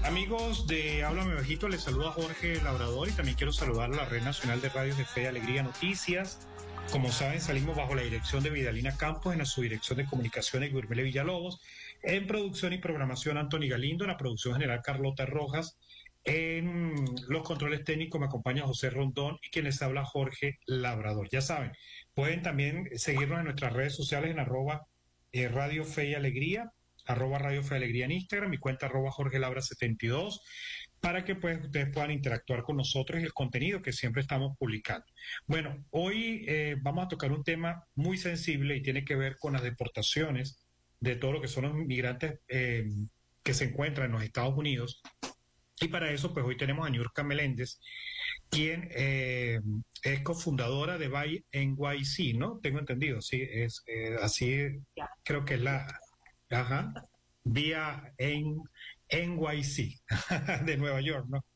Amigos de Háblame Bajito, les saluda Jorge Labrador y también quiero saludar a la Red Nacional de Radios de Fe y Alegría Noticias. Como saben, salimos bajo la dirección de Vidalina Campos, en la subdirección de comunicaciones Guillermo Villalobos, en producción y programación Anthony Galindo, en la producción general Carlota Rojas, en los controles técnicos me acompaña José Rondón y quien les habla Jorge Labrador. Ya saben, pueden también seguirnos en nuestras redes sociales en Radio Fe y Alegría, Radio Fe y Alegría en Instagram, mi cuenta Jorge Labra 72, para que pues ustedes puedan interactuar con nosotros y el contenido que siempre estamos publicando. Bueno, hoy vamos a tocar un tema muy sensible y tiene que ver con las deportaciones de todo lo que son los migrantes que se encuentran en los Estados Unidos. Y para eso, pues hoy tenemos a Niurka Meléndez, quien es cofundadora de Buy NYC, ¿no? Tengo entendido, sí, es así, creo que es la... Ajá, vía en NYC, de Nueva York, ¿no?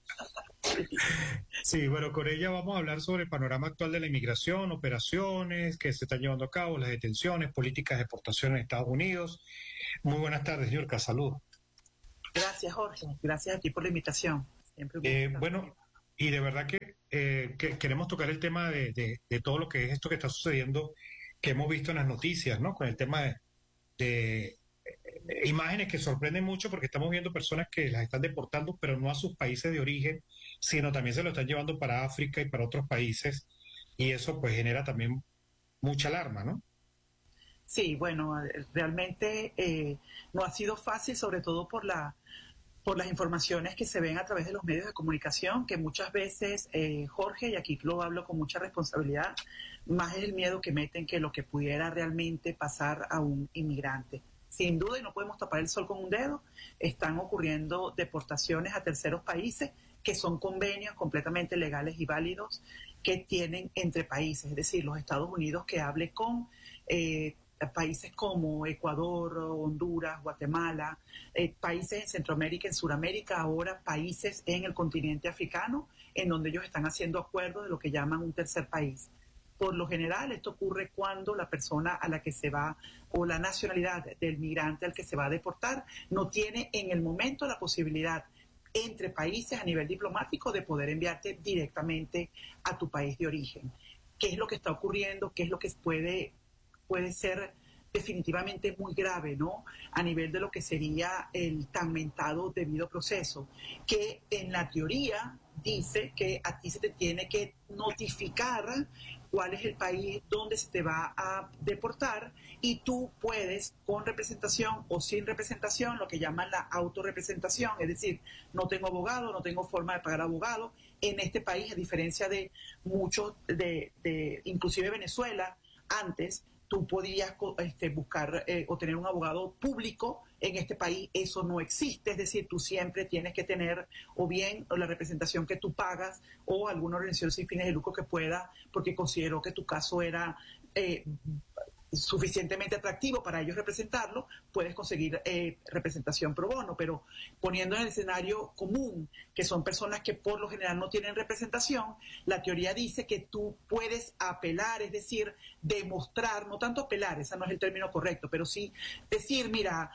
Sí, bueno, con ella vamos a hablar sobre el panorama actual de la inmigración, operaciones que se están llevando a cabo, las detenciones, políticas de deportación en Estados Unidos. Muy buenas tardes, Niurka, salud. Gracias, Jorge. Gracias a ti por la invitación. Bueno, y de verdad que queremos tocar el tema de todo lo que es esto que está sucediendo, que hemos visto en las noticias, ¿no? Con el tema de imágenes que sorprenden mucho porque estamos viendo personas que las están deportando, pero no a sus países de origen, sino también se lo están llevando para África y para otros países, y eso pues genera también mucha alarma, ¿no? Sí, bueno, realmente no ha sido fácil, sobre todo por las informaciones que se ven a través de los medios de comunicación, que muchas veces, Jorge, y aquí lo hablo con mucha responsabilidad, más es el miedo que meten que lo que pudiera realmente pasar a un inmigrante. Sin duda, y no podemos tapar el sol con un dedo, están ocurriendo deportaciones a terceros países que son convenios completamente legales y válidos que tienen entre países, es decir, los Estados Unidos que hable con países como Ecuador, Honduras, Guatemala, países en Centroamérica, en Sudamérica, ahora países en el continente africano, en donde ellos están haciendo acuerdos de lo que llaman un tercer país. Por lo general, esto ocurre cuando la persona a la que se va, o la nacionalidad del migrante al que se va a deportar, no tiene en el momento la posibilidad entre países a nivel diplomático de poder enviarte directamente a tu país de origen. ¿Qué es lo que está ocurriendo? ¿Qué es lo que puede ser definitivamente muy grave, ¿no? A nivel de lo que sería el tan mentado debido proceso, que en la teoría dice que a ti se te tiene que notificar cuál es el país donde se te va a deportar y tú puedes, con representación o sin representación, lo que llaman la autorrepresentación, es decir, no tengo abogado, no tengo forma de pagar abogado en este país, a diferencia de muchos, inclusive Venezuela, antes tú podías buscar o tener un abogado público. En este país eso no existe, es decir, tú siempre tienes que tener o bien la representación que tú pagas o alguna organización sin fines de lucro que pueda, porque consideró que tu caso era suficientemente atractivo para ellos representarlo, puedes conseguir representación pro bono, pero poniendo en el escenario común, que son personas que por lo general no tienen representación, la teoría dice que tú puedes apelar, es decir, demostrar, no tanto apelar, ese no es el término correcto, pero sí decir, mira,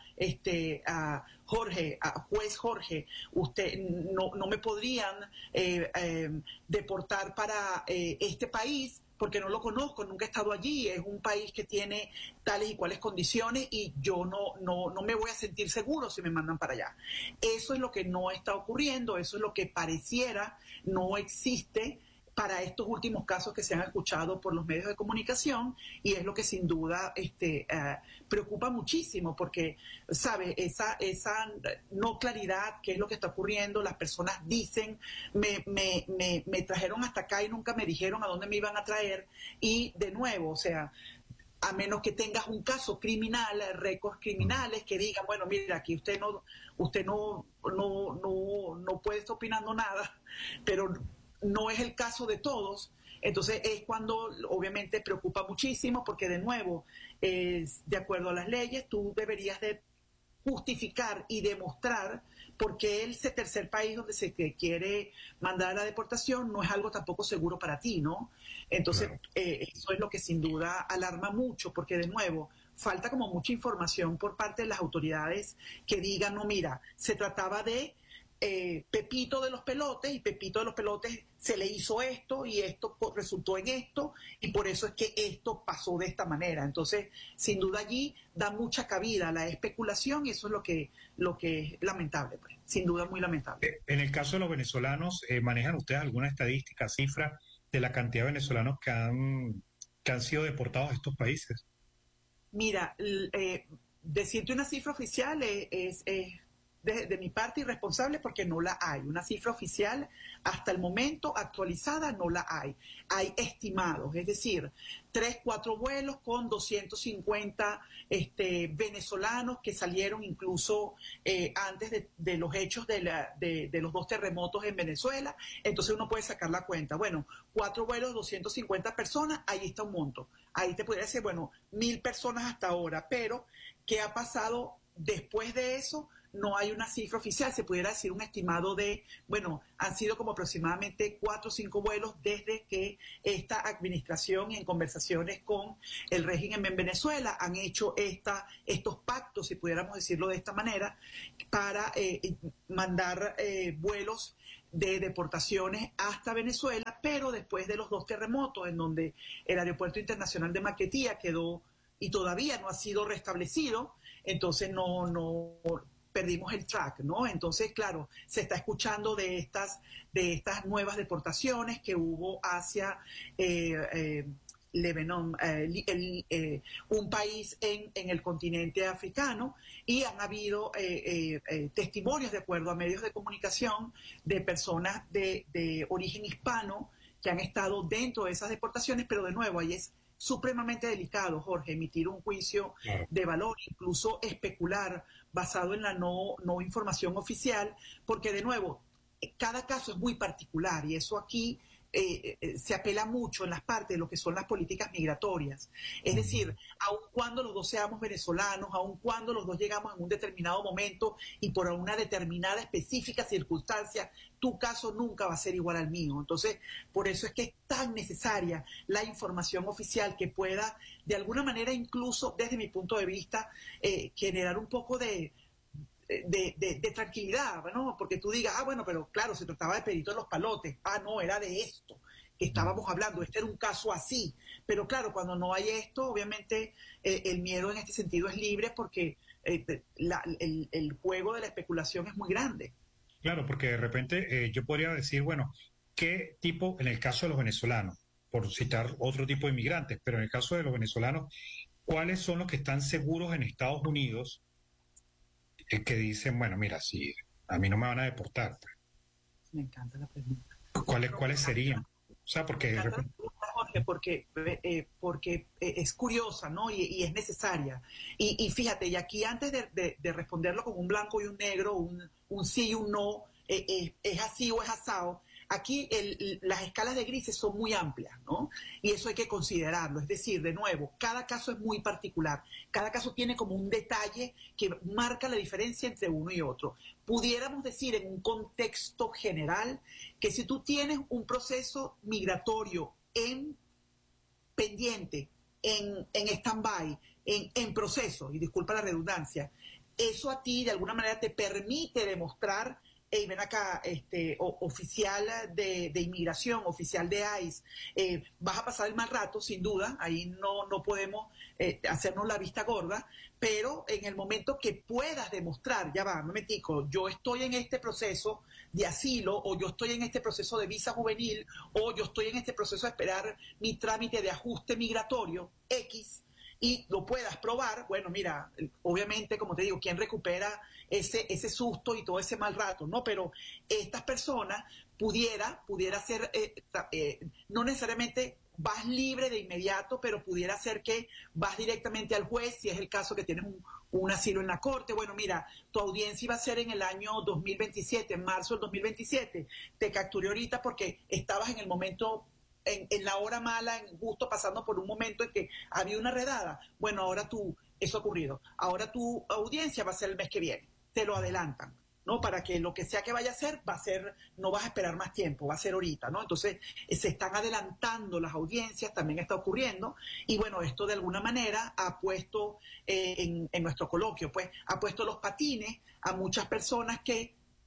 juez Jorge, usted no me podrían deportar para este país, porque no lo conozco, nunca he estado allí, es un país que tiene tales y cuales condiciones y yo no me voy a sentir seguro si me mandan para allá. Eso es lo que no está ocurriendo, eso es lo que pareciera no existe para estos últimos casos que se han escuchado por los medios de comunicación, y es lo que sin duda preocupa muchísimo, porque, ¿sabe? Esa no claridad, qué es lo que está ocurriendo, las personas dicen, me trajeron hasta acá y nunca me dijeron a dónde me iban a traer, y de nuevo, o sea, a menos que tengas un caso criminal, récords criminales que digan, bueno, mira, aquí usted no puede estar opinando nada, pero no es el caso de todos. Entonces es cuando obviamente preocupa muchísimo, porque de nuevo, de acuerdo a las leyes, tú deberías de justificar y demostrar por qué ese tercer país donde se te quiere mandar a la deportación no es algo tampoco seguro para ti, ¿no? Entonces, claro, eso es lo que sin duda alarma mucho, porque de nuevo, falta como mucha información por parte de las autoridades que digan, no, mira, se trataba de Pepito de los Pelotes, y Pepito de los Pelotes se le hizo esto y esto resultó en esto, y por eso es que esto pasó de esta manera. Entonces, sin duda allí da mucha cabida a la especulación, y eso es lo que es lamentable, pues, sin duda muy lamentable. En el caso de los venezolanos, ¿manejan ustedes alguna estadística, cifra de la cantidad de venezolanos que han sido deportados a estos países? Mira, decirte una cifra oficial es de mi parte irresponsable, porque no la hay. Una cifra oficial hasta el momento actualizada no la hay. Hay estimados, es decir, 3, 4 vuelos con 250 venezolanos que salieron incluso antes de los hechos de los 2 terremotos en Venezuela. Entonces uno puede sacar la cuenta. Bueno, 4 vuelos, 250 personas, ahí está un monto. Ahí te podría decir, bueno, 1.000 personas hasta ahora, pero ¿qué ha pasado después de eso? No hay una cifra oficial, se pudiera decir un estimado de, bueno, han sido como aproximadamente 4 o 5 vuelos desde que esta administración, en conversaciones con el régimen en Venezuela, han hecho estos pactos, si pudiéramos decirlo de esta manera, para mandar vuelos de deportaciones hasta Venezuela, pero después de los 2 terremotos, en donde el Aeropuerto Internacional de Maiquetía quedó y todavía no ha sido restablecido, entonces no perdimos el track, ¿no? Entonces, claro, se está escuchando de estas nuevas deportaciones que hubo hacia Lebanon, un país en el continente africano, y han habido testimonios, de acuerdo a medios de comunicación, de personas de origen hispano que han estado dentro de esas deportaciones, pero de nuevo, ahí es supremamente delicado, Jorge, emitir un juicio de valor, incluso especular basado en la no información oficial, porque de nuevo, cada caso es muy particular, y eso aquí se apela mucho en las partes de lo que son las políticas migratorias. Es decir, aun cuando los dos seamos venezolanos, aun cuando los dos llegamos en un determinado momento y por una determinada específica circunstancia, tu caso nunca va a ser igual al mío. Entonces, por eso es que es tan necesaria la información oficial, que pueda, de alguna manera, incluso desde mi punto de vista, generar un poco de tranquilidad, ¿no? Porque tú digas, bueno, pero claro, se trataba de Pedrito de los Palotes, no, era de esto que estábamos hablando, este era un caso así, pero claro, cuando no hay esto, obviamente el miedo en este sentido es libre, porque el juego de la especulación es muy grande. Claro, porque de repente yo podría decir, bueno, ¿qué tipo, en el caso de los venezolanos, por citar otro tipo de inmigrantes, pero en el caso de los venezolanos, ¿cuáles son los que están seguros en Estados Unidos, que dicen, bueno, mira, si a mí no me van a deportar? Me encanta la pregunta. ¿Cuáles serían? O sea, porque Jorge, porque es curiosa, ¿no? Y es necesaria. Y fíjate, y aquí antes de responderlo con un blanco y un negro, un sí y un no, es así o es asado, aquí las escalas de grises son muy amplias, ¿no? Y eso hay que considerarlo. Es decir, de nuevo, cada caso es muy particular. Cada caso tiene como un detalle que marca la diferencia entre uno y otro. Pudiéramos decir en un contexto general que si tú tienes un proceso migratorio en pendiente, en stand-by, en proceso, y disculpa la redundancia, eso a ti de alguna manera te permite demostrar, hey, ven acá, oficial de inmigración, oficial de ICE, vas a pasar el mal rato, sin duda, ahí no podemos hacernos la vista gorda, pero en el momento que puedas demostrar, ya va, un momentico, yo estoy en este proceso de asilo, o yo estoy en este proceso de visa juvenil, o yo estoy en este proceso de esperar mi trámite de ajuste migratorio, X, y lo puedas probar, bueno, mira, obviamente, como te digo, ¿quién recupera ese susto y todo ese mal rato? ¿No? Pero estas personas pudiera ser, no necesariamente vas libre de inmediato, pero pudiera ser que vas directamente al juez, si es el caso que tienes un asilo en la corte. Bueno, mira, tu audiencia iba a ser en el año 2027, en marzo del 2027. Te capturé ahorita porque estabas en el momento, en la hora mala, justo pasando por un momento en que había una redada. Bueno, ahora eso ha ocurrido. Ahora tu audiencia va a ser el mes que viene. Te lo adelantan, ¿no? Para que lo que sea que vaya a ser, no vas a esperar más tiempo, va a ser ahorita, ¿no? Entonces, se están adelantando las audiencias, también está ocurriendo, y bueno, esto de alguna manera ha puesto, en nuestro coloquio, pues, ha puesto los patines a muchas personas que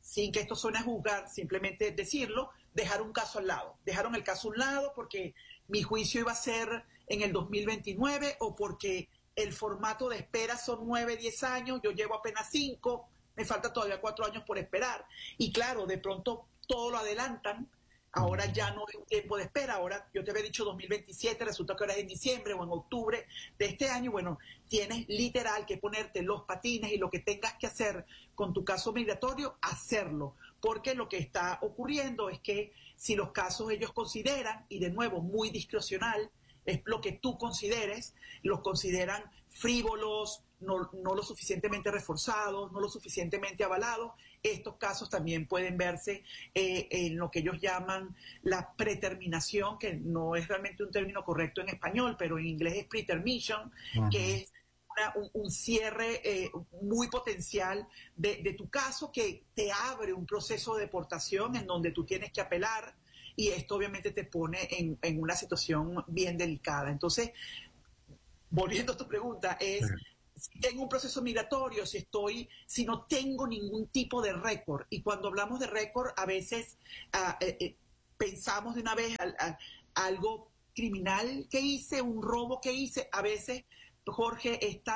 sin que esto suene a juzgar, simplemente decirlo, dejaron un caso al lado. Dejaron el caso a un lado porque mi juicio iba a ser en el 2029 o porque el formato de espera son 9, 10 años, yo llevo apenas 5, me falta todavía 4 años por esperar. Y claro, de pronto todo lo adelantan. Ahora ya no hay un tiempo de espera, ahora yo te había dicho 2027, resulta que ahora es en diciembre o en octubre de este año. Bueno, tienes literal que ponerte los patines y lo que tengas que hacer con tu caso migratorio, hacerlo. Porque lo que está ocurriendo es que si los casos ellos consideran, y de nuevo muy discrecional, es lo que tú consideres, los consideran frívolos, no lo suficientemente reforzados, no lo suficientemente avalados. Estos casos también pueden verse en lo que ellos llaman la preterminación, que no es realmente un término correcto en español, pero en inglés es pretermission, que es un cierre muy potencial de tu caso, que te abre un proceso de deportación en donde tú tienes que apelar, y esto obviamente te pone en una situación bien delicada. Entonces, volviendo a tu pregunta, es si tengo un proceso migratorio, si no tengo ningún tipo de récord. Y cuando hablamos de récord, a veces pensamos de una vez algo criminal que hice, un robo que hice. A veces, Jorge, es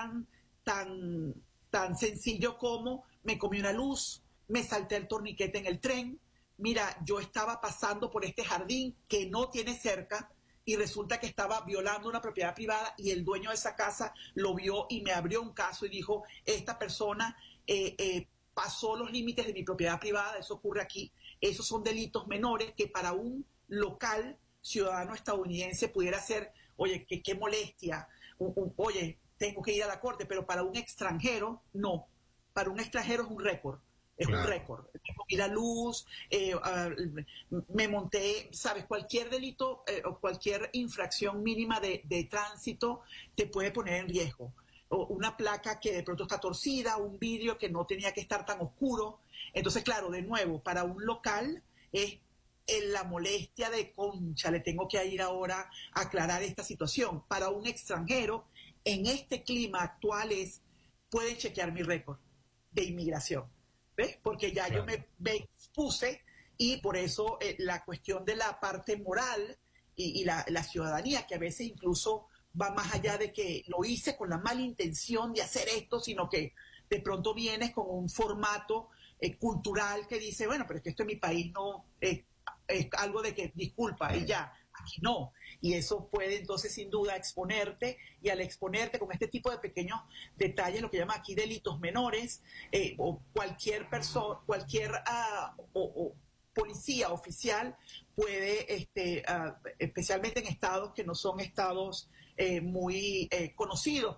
tan sencillo como me comí una luz, me salté el torniquete en el tren, mira, yo estaba pasando por este jardín que no tiene cerca, y resulta que estaba violando una propiedad privada y el dueño de esa casa lo vio y me abrió un caso y dijo, esta persona pasó los límites de mi propiedad privada, eso ocurre aquí. Esos son delitos menores que para un local ciudadano estadounidense pudiera ser, oye, qué molestia, oye, tengo que ir a la corte, pero para un extranjero, no. Para un extranjero es un récord. Es un récord. Vi la luz, me monté, ¿sabes? Cualquier delito o cualquier infracción mínima de tránsito te puede poner en riesgo. O una placa que de pronto está torcida, un vidrio que no tenía que estar tan oscuro. Entonces, claro, de nuevo, para un local es la molestia de, concha, le tengo que ir ahora a aclarar esta situación. Para un extranjero, en este clima actual pueden chequear mi récord de inmigración. ¿Ves? Porque ya yo me expuse, y por eso la cuestión de la parte moral y la ciudadanía, que a veces incluso va más allá de que lo hice con la mala intención de hacer esto, sino que de pronto vienes con un formato cultural que dice, bueno, pero es que esto en mi país no es algo de que disculpa y ya, aquí no. Y eso puede entonces sin duda exponerte, y al exponerte con este tipo de pequeños detalles, lo que llaman aquí delitos menores, o cualquier persona, cualquier policía oficial puede, especialmente en estados que no son estados muy conocidos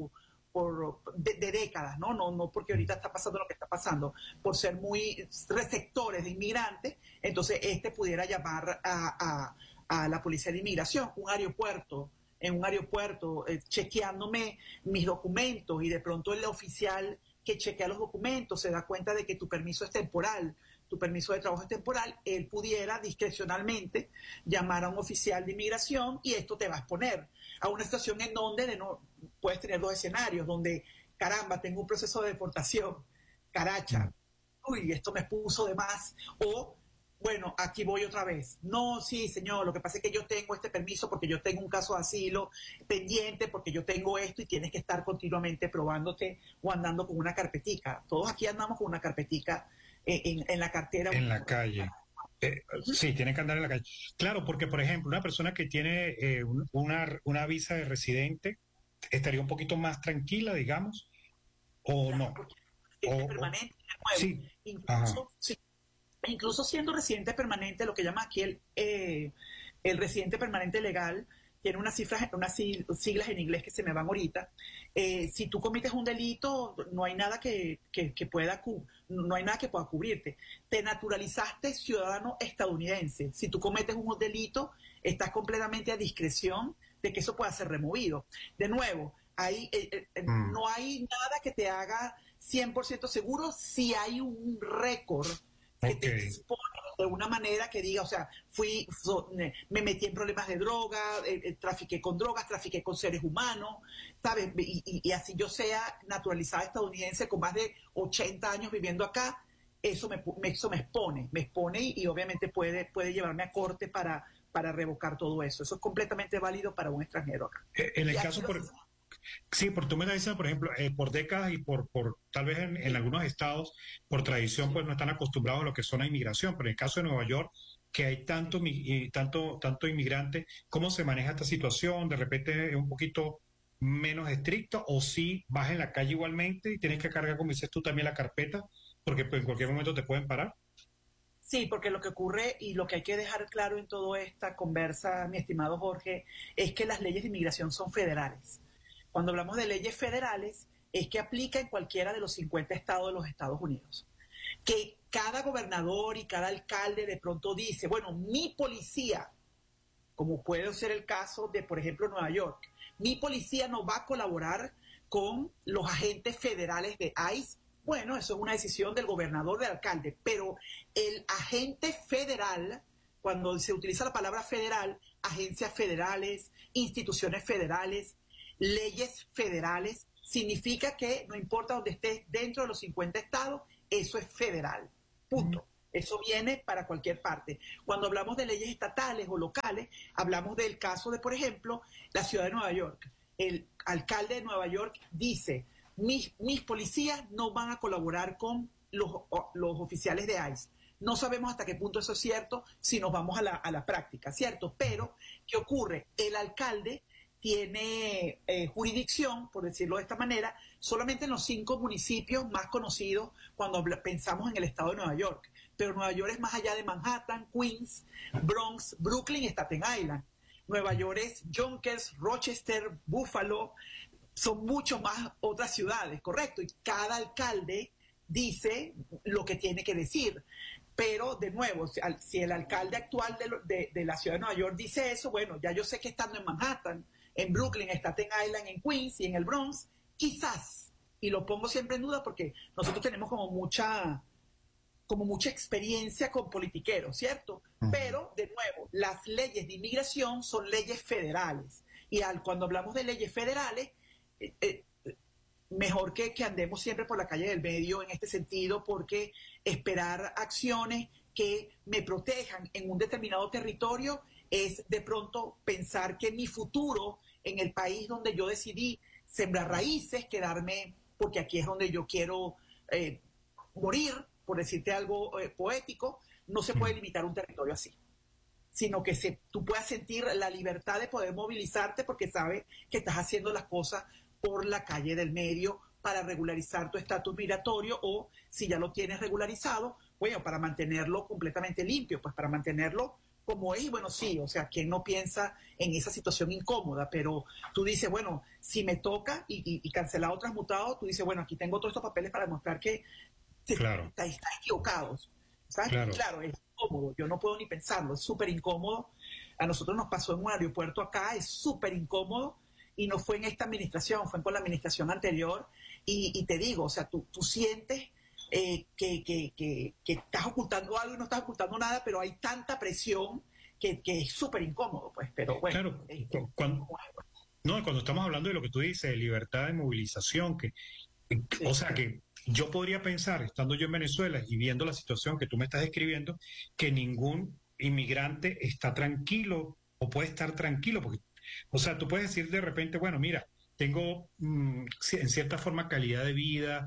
de décadas, no porque ahorita está pasando lo que está pasando, por ser muy receptores de inmigrantes, entonces pudiera llamar a la policía de inmigración, en un aeropuerto, chequeándome mis documentos, y de pronto el oficial que chequea los documentos se da cuenta de que tu permiso es temporal, tu permiso de trabajo es temporal, él pudiera discrecionalmente llamar a un oficial de inmigración, y esto te va a exponer a una situación en donde puedes tener dos escenarios, donde, caramba, tengo un proceso de deportación, caracha, uy, esto me puso de más, o bueno, aquí voy otra vez. No, sí, señor, lo que pasa es que yo tengo este permiso porque yo tengo un caso de asilo pendiente, porque yo tengo esto, y tienes que estar continuamente probándote o andando con una carpetica. Todos aquí andamos con una carpetica en la cartera. En la calle. Sí, tienen que andar en la calle. Claro, porque, por ejemplo, una persona que tiene una visa de residente estaría un poquito más tranquila, digamos, o claro, no. Es permanente, sí. Incluso, sí. Incluso siendo residente permanente, lo que llama aquí el residente permanente legal, tiene unas siglas en inglés que se me van ahorita. Si tú cometes un delito, no hay nada no hay nada que pueda cubrirte. Te naturalizaste ciudadano estadounidense. Si tú cometes un delito, estás completamente a discreción de que eso pueda ser removido. De nuevo, no hay nada que te haga 100% seguro si hay un récord que te expone de una manera que diga, o sea, me metí en problemas de droga, trafiqué con drogas, trafiqué con seres humanos, ¿sabes? Y así yo sea naturalizada estadounidense con más de 80 años viviendo acá, eso me expone y obviamente puede llevarme a corte para revocar todo eso. Eso es completamente válido para un extranjero acá. En el caso, sí, por tú me estás diciendo, por ejemplo, por décadas y por tal vez en algunos estados, por tradición, pues no están acostumbrados a lo que son la inmigración, pero en el caso de Nueva York, que hay tanto inmigrante, ¿cómo se maneja esta situación? ¿De repente es un poquito menos estricto o sí vas en la calle igualmente y tienes que cargar, como dices tú, también la carpeta? Porque pues, en cualquier momento te pueden parar. Sí, porque lo que ocurre y lo que hay que dejar claro en toda esta conversa, mi estimado Jorge, es que las leyes de inmigración son federales. Cuando hablamos de leyes federales, es que aplica en cualquiera de los 50 estados de los Estados Unidos. Que cada gobernador y cada alcalde de pronto dice, bueno, mi policía, como puede ser el caso de, por ejemplo, Nueva York, mi policía no va a colaborar con los agentes federales de ICE. Bueno, eso es una decisión del gobernador, del alcalde, pero el agente federal, cuando se utiliza la palabra federal, agencias federales, instituciones federales, leyes federales, significa que no importa donde estés dentro de los 50 estados, eso es federal. Punto. Eso viene para cualquier parte. Cuando hablamos de leyes estatales o locales, hablamos del caso de, por ejemplo, la ciudad de Nueva York. El alcalde de Nueva York dice, mis policías no van a colaborar con los oficiales de ICE. No sabemos hasta qué punto eso es cierto si nos vamos a la práctica, ¿cierto? Pero, ¿qué ocurre? El alcalde tiene jurisdicción, por decirlo de esta manera, solamente en los 5 municipios más conocidos cuando pensamos en el estado de Nueva York. Pero Nueva York es más allá de Manhattan, Queens, Bronx, Brooklyn, Staten Island. Nueva York es Yonkers, Rochester, Buffalo, son mucho más otras ciudades, correcto. Y cada alcalde dice lo que tiene que decir. Pero, de nuevo, si el alcalde actual de la ciudad de Nueva York dice eso, bueno, ya yo sé que estando en Manhattan, en Brooklyn, en Staten Island, en Queens y en el Bronx, quizás, y lo pongo siempre en duda porque nosotros tenemos como mucha experiencia con politiqueros, ¿cierto? Pero, de nuevo, las leyes de inmigración son leyes federales. Y cuando hablamos de leyes federales, mejor que andemos siempre por la calle del medio en este sentido, porque esperar acciones que me protejan en un determinado territorio es de pronto pensar que mi futuro en el país donde yo decidí sembrar raíces, quedarme, porque aquí es donde yo quiero morir, por decirte algo poético, no se puede limitar un territorio así, sino que tú puedas sentir la libertad de poder movilizarte porque sabes que estás haciendo las cosas por la calle del medio para regularizar tu estatus migratorio o si ya lo tienes regularizado, bueno, para mantenerlo completamente limpio, pues para mantenerlo como es. Y bueno, sí, o sea, ¿quién no piensa en esa situación incómoda? Pero tú dices, bueno, si me toca y cancelar o transmutado, tú dices, bueno, aquí tengo todos estos papeles para demostrar que Claro. están equivocados. ¿Sabes? Claro. Claro, es incómodo, yo no puedo ni pensarlo, es súper incómodo. A nosotros nos pasó en un aeropuerto acá, es súper incómodo. Y no fue en esta administración, fue con la administración anterior. Y te digo, o sea, tú sientes que estás ocultando algo y no estás ocultando nada, pero hay tanta presión que es súper incómodo, pues. Pero bueno. Claro, cuando estamos hablando de lo que tú dices, de libertad de movilización, o sea, que yo podría pensar, estando yo en Venezuela y viendo la situación que tú me estás describiendo, que ningún inmigrante está tranquilo o puede estar tranquilo, porque o sea, tú puedes decir de repente, bueno, mira, tengo en cierta forma calidad de vida,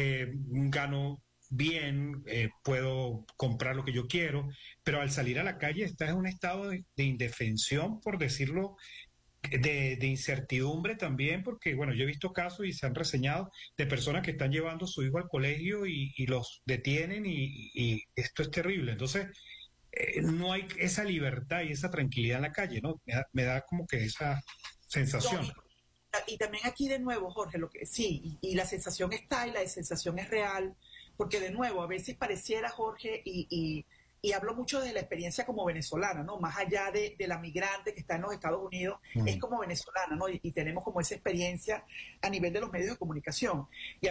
gano bien, puedo comprar lo que yo quiero, pero al salir a la calle estás en un estado de indefensión, por decirlo, de incertidumbre también, porque bueno, yo he visto casos y se han reseñado de personas que están llevando a su hijo al colegio y los detienen y esto es terrible. Entonces, no hay esa libertad y esa tranquilidad en la calle, ¿no? Me da como que esa No, sensación. y también aquí de nuevo, Jorge, lo que sí, y la sensación está y la sensación es real, porque de nuevo, a veces pareciera, Jorge, y hablo mucho de la experiencia como venezolana, ¿no? Más allá de la migrante que está en los Estados Unidos, es Mm. como venezolana, ¿no? Y tenemos como esa experiencia a nivel de los medios de comunicación. Y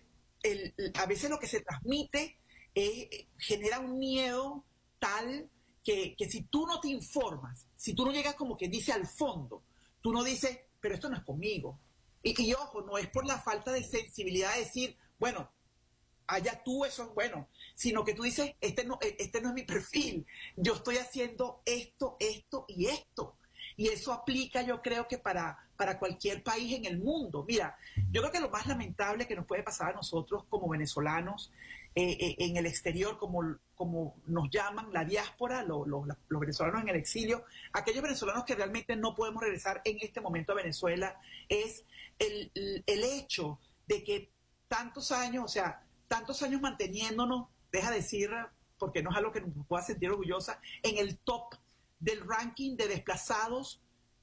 a veces lo que se transmite genera un miedo tal que si tú no te informas, si tú no llegas como que dice al fondo, tú no dices, pero esto no es conmigo. Y ojo, no es por la falta de sensibilidad de decir, bueno, allá tú, eso es bueno, sino que tú dices, este no es mi perfil, yo estoy haciendo esto, esto y esto. Y eso aplica, yo creo que para cualquier país en el mundo. Mira, yo creo que lo más lamentable que nos puede pasar a nosotros como venezolanos en el exterior, como nos llaman la diáspora, los venezolanos en el exilio, aquellos venezolanos que realmente no podemos regresar en este momento a Venezuela, es el hecho de que tantos años, o sea, tantos años manteniéndonos, deja decir, porque no es algo que nos pueda sentir orgullosa, en el top del ranking de desplazados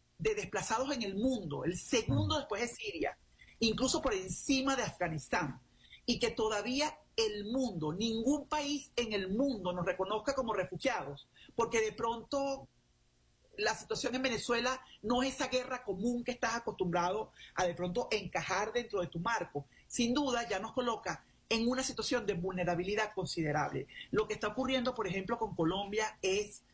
en el mundo, el segundo después de Siria, incluso por encima de Afganistán, y que todavía el mundo, ningún país en el mundo nos reconozca como refugiados, porque de pronto la situación en Venezuela no es esa guerra común que estás acostumbrado a de pronto encajar dentro de tu marco. Sin duda ya nos coloca en una situación de vulnerabilidad considerable. Lo que está ocurriendo, por ejemplo, con Colombia es,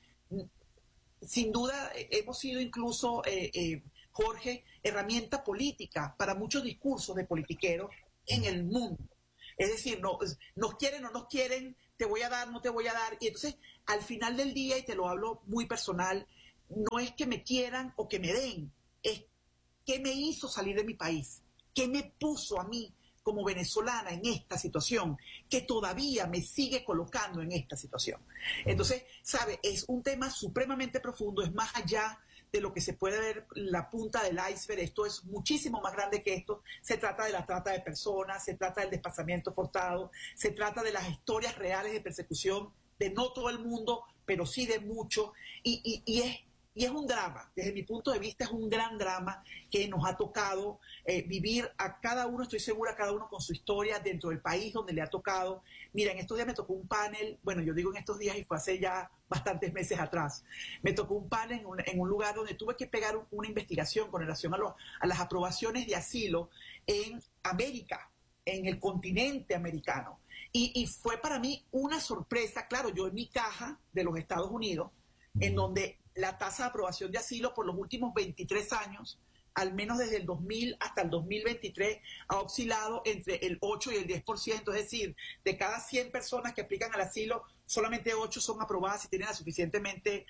sin duda, hemos sido incluso, Jorge, herramienta política para muchos discursos de politiqueros en el mundo. Es decir, nos quieren o no nos quieren, te voy a dar, no te voy a dar. Y entonces, al final del día, y te lo hablo muy personal, no es que me quieran o que me den, es qué me hizo salir de mi país, qué me puso a mí como venezolana en esta situación, que todavía me sigue colocando en esta situación. Entonces, ¿sabe? Es un tema supremamente profundo, es más allá de lo que se puede ver la punta del iceberg, esto es muchísimo más grande que esto, se trata de la trata de personas, se trata del desplazamiento forzado, se trata de las historias reales de persecución de no todo el mundo, pero sí de mucho, y es un drama, desde mi punto de vista es un gran drama que nos ha tocado vivir a cada uno, estoy segura, cada uno con su historia dentro del país donde le ha tocado. Mira, en estos días me tocó un panel, bueno, yo digo en estos días y fue hace ya bastantes meses atrás, me tocó un panel en un lugar donde tuve que pegar una investigación con relación a las aprobaciones de asilo en América, en el continente americano. Y fue para mí una sorpresa, claro, yo en mi caja de los Estados Unidos, en donde la tasa de aprobación de asilo por los últimos 23 años, al menos desde el 2000 hasta el 2023, ha oscilado entre el 8 y el 10%, es decir, de cada 100 personas que aplican al asilo, solamente 8 son aprobadas y tienen la suficientemente,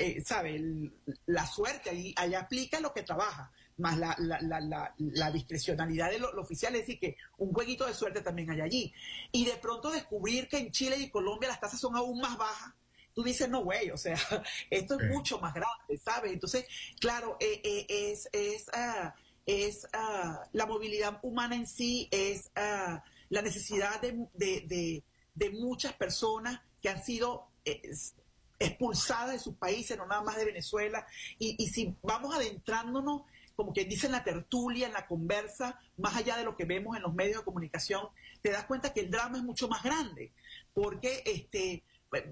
la suerte, ahí aplica lo que trabaja, más la discrecionalidad de lo oficial, es decir, que un jueguito de suerte también hay allí. Y de pronto descubrir que en Chile y Colombia las tasas son aún más bajas, tú dices, no, güey, o sea, esto es mucho más grande, ¿sabes? Entonces, claro, la movilidad humana en sí, es la necesidad de muchas personas que han sido expulsadas de sus países, no nada más de Venezuela, y si vamos adentrándonos, como que dice en la tertulia, en la conversa, más allá de lo que vemos en los medios de comunicación, te das cuenta que el drama es mucho más grande, porque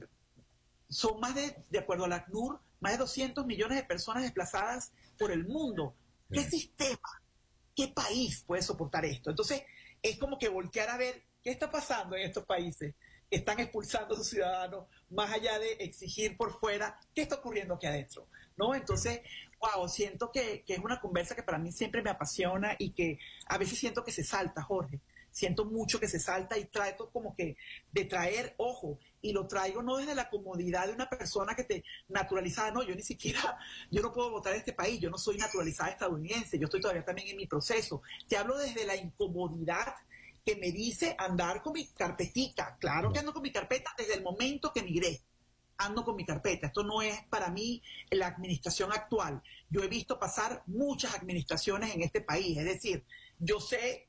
son de acuerdo a la ACNUR, más de 200 millones de personas desplazadas por el mundo. ¿Qué sistema, qué país puede soportar esto? Entonces, es como que voltear a ver qué está pasando en estos países que están expulsando a sus ciudadanos, más allá de exigir por fuera qué está ocurriendo aquí adentro, ¿no? Entonces, wow, siento que es una conversa que para mí siempre me apasiona y que a veces siento que se salta, Jorge. Siento mucho que se salta y trato como que de traer, ojo, y lo traigo no desde la comodidad de una persona que te naturalizada, no, yo ni siquiera, yo no puedo votar en este país, yo no soy naturalizada estadounidense, yo estoy todavía también en mi proceso. Te hablo desde la incomodidad que me dice andar con mi carpetica. Claro que ando con mi carpeta desde el momento que migré. Ando con mi carpeta. Esto no es para mí la administración actual. Yo he visto pasar muchas administraciones en este país. Es decir, yo sé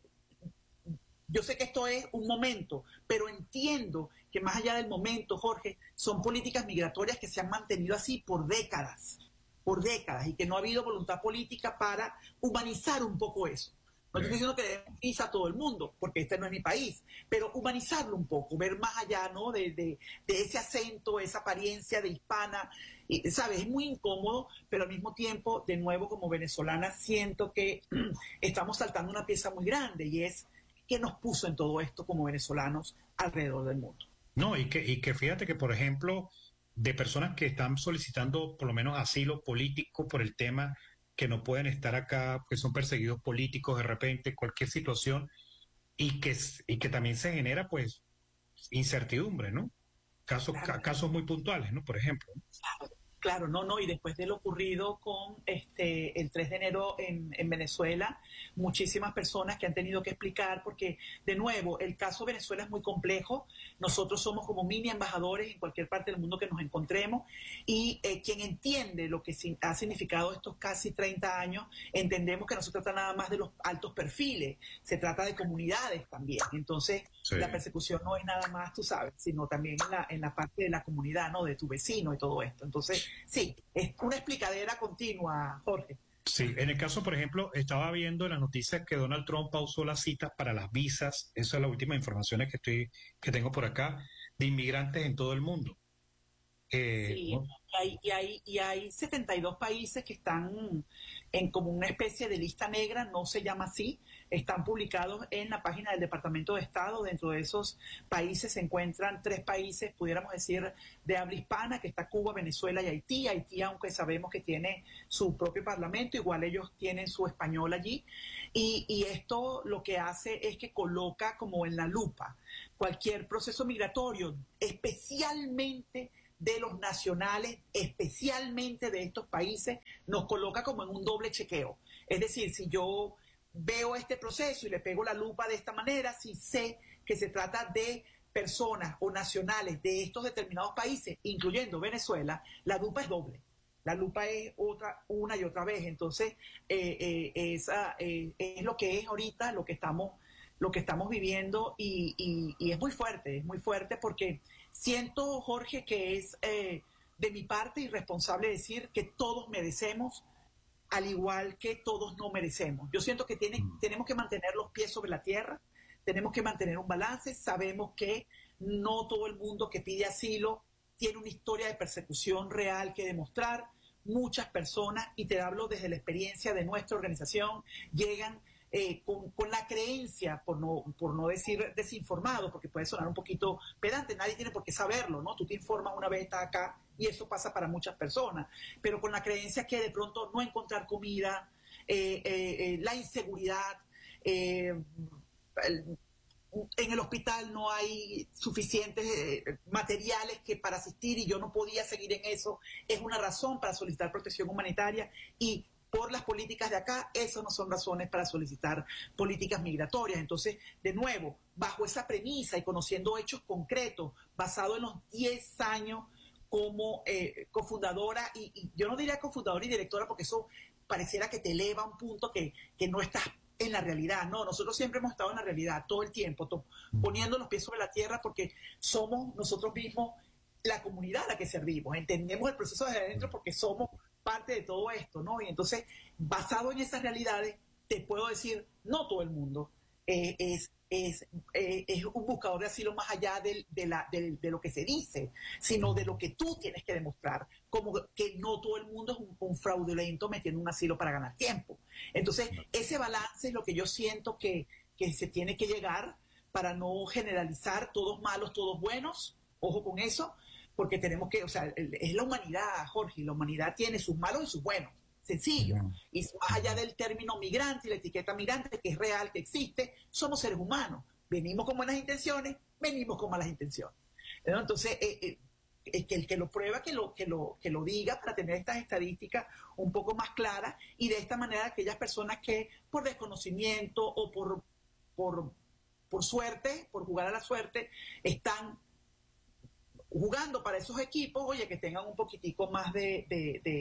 que esto es un momento, pero entiendo que más allá del momento, Jorge, son políticas migratorias que se han mantenido así por décadas, y que no ha habido voluntad política para humanizar un poco eso. No estoy diciendo que debemos ir a todo el mundo, porque este no es mi país, pero humanizarlo un poco, ver más allá, ¿no? de ese acento, esa apariencia de hispana, y, ¿sabes? Es muy incómodo, pero al mismo tiempo, de nuevo, como venezolana, siento que estamos saltando una pieza muy grande, y es qué nos puso en todo esto como venezolanos alrededor del mundo. No, y que fíjate que, por ejemplo, de personas que están solicitando por lo menos asilo político por el tema que no pueden estar acá, que son perseguidos políticos de repente, cualquier situación, y que también se genera, pues, incertidumbre, ¿no? Claro. Casos muy puntuales, ¿no? Por ejemplo. Claro, no, y después de lo ocurrido con el 3 de enero en Venezuela, muchísimas personas que han tenido que explicar, porque de nuevo, el caso Venezuela es muy complejo, nosotros somos como mini embajadores en cualquier parte del mundo que nos encontremos, y quien entiende lo que ha significado estos casi 30 años, entendemos que no se trata nada más de los altos perfiles, se trata de comunidades también, entonces Sí. la persecución no es nada más, tú sabes, sino también en la parte de la comunidad, ¿no? De tu vecino y todo esto. Entonces, sí, es una explicadera continua, Jorge. Sí, en el caso, por ejemplo, estaba viendo en las noticias que Donald Trump pausó las citas para las visas, esa es la última información que tengo por acá, de inmigrantes en todo el mundo. Sí, ¿No? y hay 72 países que están en como una especie de lista negra, no se llama así, están publicados en la página del Departamento de Estado. Dentro de esos países se encuentran 3 países, pudiéramos decir, de habla hispana, que está Cuba, Venezuela y Haití. Haití, aunque sabemos que tiene su propio parlamento, igual ellos tienen su español allí. Y esto lo que hace es que coloca como en la lupa cualquier proceso migratorio, especialmente de los nacionales, especialmente de estos países, nos coloca como en un doble chequeo. Es decir, si yo veo este proceso y le pego la lupa de esta manera, si sé que se trata de personas o nacionales de estos determinados países, incluyendo Venezuela, la lupa es doble. La lupa es otra, una y otra vez. Entonces, es lo que es ahorita, lo que estamos viviendo y es muy fuerte porque siento, Jorge, que es de mi parte irresponsable decir que todos merecemos al igual que todos no merecemos. Yo siento que tenemos que mantener los pies sobre la tierra, tenemos que mantener un balance, sabemos que no todo el mundo que pide asilo tiene una historia de persecución real que demostrar. Muchas personas, y te hablo desde la experiencia de nuestra organización, llegan con la creencia, por no decir desinformado, porque puede sonar un poquito pedante, nadie tiene por qué saberlo, ¿no? Tú te informas una vez, estás acá, y eso pasa para muchas personas, pero con la creencia que de pronto no encontrar comida, la inseguridad, en el hospital no hay suficientes materiales que para asistir y yo no podía seguir en eso, es una razón para solicitar protección humanitaria y por las políticas de acá, esas no son razones para solicitar políticas migratorias. Entonces, de nuevo, bajo esa premisa y conociendo hechos concretos, basado en los 10 años como cofundadora, y yo no diría cofundadora y directora porque eso pareciera que te eleva a un punto que no estás en la realidad. No, nosotros siempre hemos estado en la realidad todo el tiempo, poniendo los pies sobre la tierra porque somos nosotros mismos la comunidad a la que servimos, entendemos el proceso desde adentro porque somos parte de todo esto, ¿no? Y entonces, basado en esas realidades, te puedo decir, no todo el mundo es un buscador de asilo más allá de lo que se dice, sino de lo que tú tienes que demostrar, como que no todo el mundo es un fraudulento metiendo un asilo para ganar tiempo. Entonces, ese balance es lo que yo siento que se tiene que llegar para no generalizar todos malos, todos buenos, ojo con eso, porque tenemos que, o sea, es la humanidad, Jorge, la humanidad tiene sus malos y sus buenos, sencillo. Y más allá del término migrante y la etiqueta migrante, que es real, que existe, somos seres humanos. Venimos con buenas intenciones, venimos con malas intenciones. ¿No? Entonces, que el que lo prueba, que lo diga para tener estas estadísticas un poco más claras y de esta manera aquellas personas que por desconocimiento o por suerte, por jugar a la suerte, están jugando para esos equipos, oye, que tengan un poquitico más